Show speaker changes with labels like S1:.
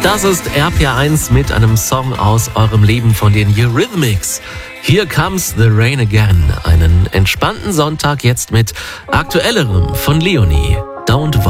S1: Das ist RPR1 mit einem Song aus eurem Leben von den Eurythmics. Here comes the rain again. Einen entspannten Sonntag jetzt mit aktuellerem von Leonie. Don't worry.